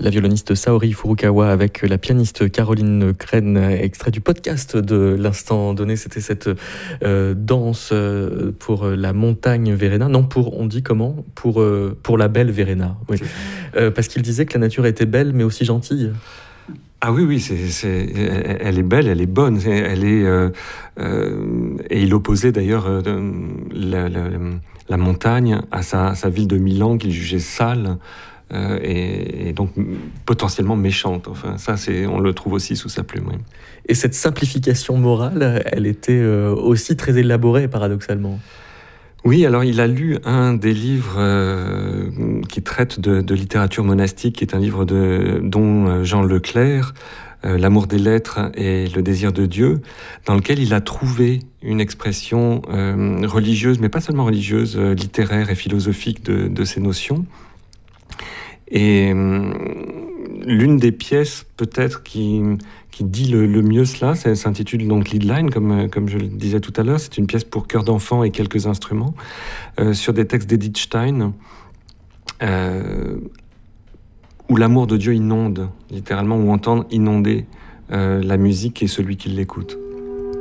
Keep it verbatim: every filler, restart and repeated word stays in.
La violoniste Saori Furukawa avec la pianiste Caroline Crène, extrait du podcast de l'instant donné. C'était cette euh, danse euh, pour la montagne Verena. Non, pour, on dit comment pour, euh, pour la belle Verena. Oui. Euh, parce qu'il disait que la nature était belle, mais aussi gentille. Ah oui, oui, c'est, c'est, elle est belle, elle est bonne, elle est, euh, euh, et il opposait d'ailleurs euh, la, la, la montagne à sa, à sa ville de Milan qu'il jugeait sale euh, et, et donc potentiellement méchante. Enfin, ça, c'est, on le trouve aussi sous sa plume. Oui. Et cette simplification morale, elle était euh, aussi très élaborée, paradoxalement. Oui, alors il a lu un des livres euh, qui traite de, de littérature monastique, qui est un livre de dont Jean Leclerc, euh, L'amour des lettres et le désir de Dieu, dans lequel il a trouvé une expression euh, religieuse, mais pas seulement religieuse, euh, littéraire et philosophique de, de ces notions. Et euh, l'une des pièces peut-être qui qui dit le, le mieux cela, ça s'intitule donc Lead Line, comme, comme je le disais tout à l'heure. C'est une pièce pour chœur d'enfant et quelques instruments, euh, sur des textes d'Edith Stein, euh, où l'amour de Dieu inonde, littéralement, ou entendre inonder euh, la musique et celui qui l'écoute.